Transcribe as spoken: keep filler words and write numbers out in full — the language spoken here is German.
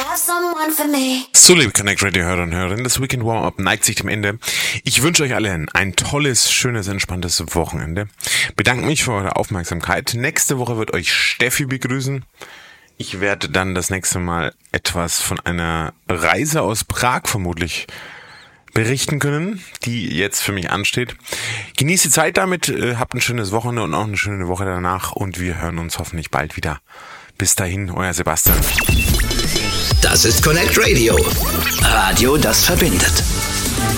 So, liebe Connect Radio-Hörer und Hörerinnen, das Weekend Warm-Up neigt sich dem Ende. Ich wünsche euch allen ein tolles, schönes, entspanntes Wochenende. Bedanke mich für eure Aufmerksamkeit. Nächste Woche wird euch Steffi begrüßen. Ich werde dann das nächste Mal etwas von einer Reise aus Prag vermutlich berichten können, die jetzt für mich ansteht. Genießt die Zeit damit, habt ein schönes Wochenende und auch eine schöne Woche danach und wir hören uns hoffentlich bald wieder. Bis dahin, euer Sebastian. Das ist Connect Radio. Radio, das verbindet.